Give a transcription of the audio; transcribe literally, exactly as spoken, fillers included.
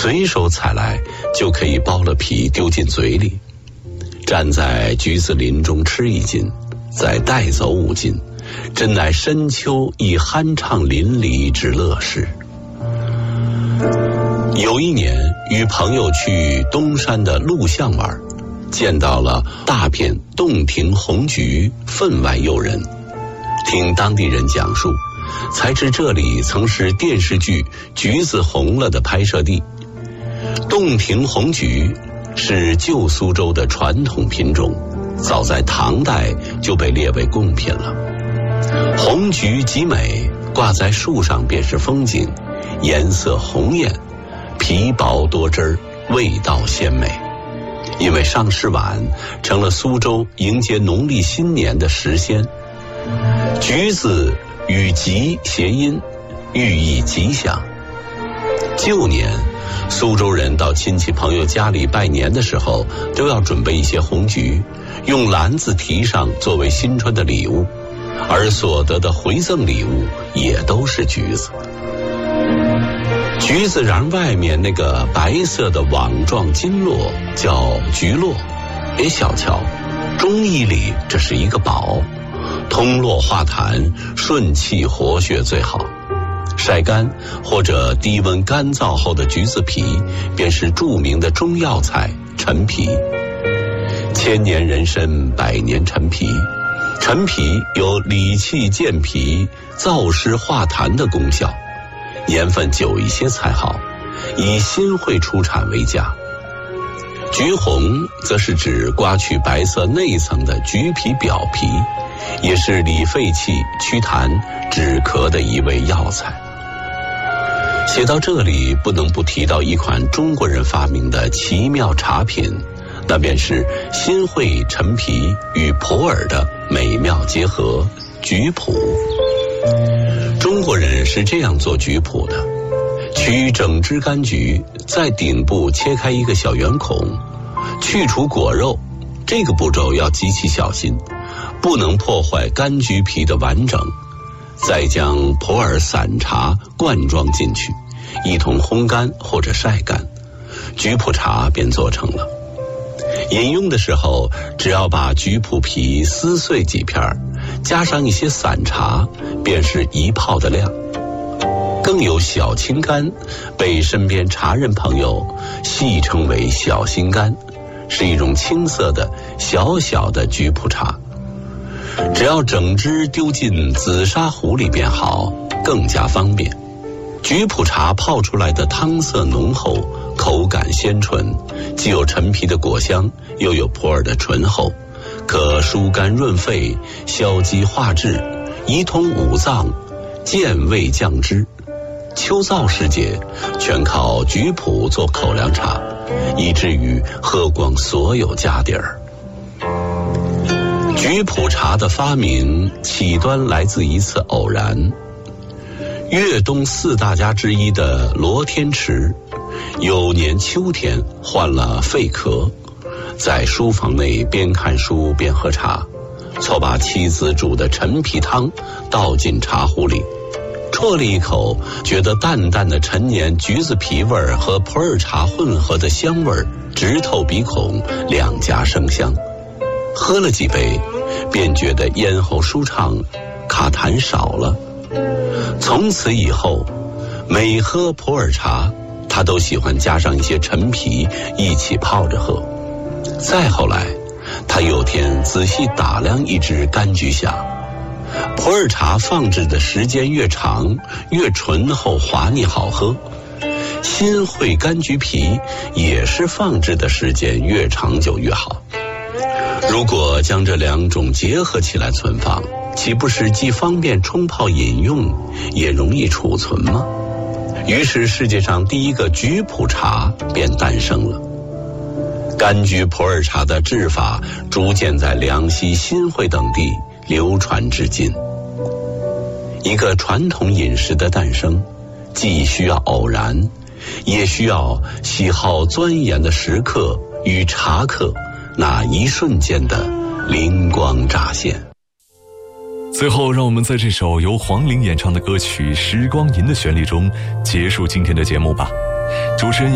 随手采来就可以剥了皮丢进嘴里。站在橘子林中吃一斤，再带走五斤，真乃深秋亦酣畅淋漓之乐事。有一年与朋友去东山的鹿巷玩，见到了大片洞庭红菊，分外诱人。听当地人讲述，才知这里曾是电视剧《橘子红了》的拍摄地。洞庭红菊是旧苏州的传统品种，早在唐代就被列为贡品了。红菊极美，挂在树上便是风景，颜色红艳，皮薄多汁儿，味道鲜美。因为上市晚，成了苏州迎接农历新年的时鲜。橘子与吉谐音，寓意吉祥。旧年苏州人到亲戚朋友家里拜年的时候，都要准备一些红菊，用篮子提上作为新春的礼物，而所得的回赠礼物也都是橘子。橘子瓤外面那个白色的网状经络叫橘络，别小瞧，中医里这是一个宝，通络化痰，顺气活血最好。晒干或者低温干燥后的橘子皮，便是著名的中药材陈皮。千年人参，百年陈皮。陈皮有理气健脾、燥湿化痰的功效，年份久一些才好，以新会出产为佳。橘红则是指刮去白色内层的橘皮表皮，也是理肺气、祛痰、止咳的一味药材。写到这里，不能不提到一款中国人发明的奇妙茶品，那便是新会陈皮与普洱的美妙结合——橘普。中国人是这样做橘普的：取整只柑橘，在顶部切开一个小圆孔，去除果肉，这个步骤要极其小心，不能破坏柑橘皮的完整。再将普洱散茶灌装进去，一同烘干或者晒干，橘普茶便做成了。饮用的时候，只要把橘普皮撕碎几片，加上一些散茶，便是一泡的量。更有小青柑，被身边茶人朋友戏称为小心柑，是一种青色的小小的橘普茶。只要整只丢进紫砂壶里便好，更加方便。橘普茶泡出来的汤色浓厚，口感鲜醇，既有陈皮的果香，又有普洱的醇厚，可疏肝润肺、消积化滞、移通五脏、健胃降脂。秋燥时节，全靠橘普做口粮茶，以至于喝光所有家底儿。橘普茶的发明起端来自一次偶然。粤东四大家之一的罗天池，有年秋天患了肺咳，在书房内边看书边喝茶，错把妻子煮的陈皮汤倒进茶壶里，啜了一口，觉得淡淡的陈年橘子皮味儿和普洱茶混合的香味儿直透鼻孔，两家生香。喝了几杯，便觉得咽喉舒畅，卡痰少了。从此以后，每喝普洱茶，他都喜欢加上一些陈皮一起泡着喝。再后来，他有天仔细打量一只柑橘想，普洱茶放置的时间越长，越醇厚滑腻好喝。新会柑橘皮也是放置的时间越长久越好。如果将这两种结合起来存放，岂不是既方便冲泡饮用，也容易储存吗？于是世界上第一个橘普茶便诞生了。柑橘普洱茶的制法逐渐在梁溪、新会等地流传至今。一个传统饮食的诞生，既需要偶然，也需要喜好钻研的食客与茶客那一瞬间的灵光乍现。 最后，让我们在这首由黄龄演唱的歌曲《时光吟》的旋律中结束今天的节目吧。主持人